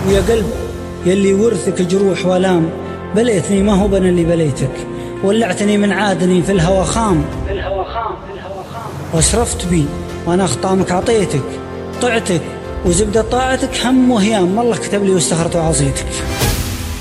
ويا قلب يلي ورثك جروح والام، بليتني ما هو بنا اللي بليتك، ولعتني من عادني في الهوى خام، واسرفت بي وانا اخطامك عطيتك، طعتك وزبدة طاعتك هم وهيام، والله كتب لي واستخرت وعصيتك.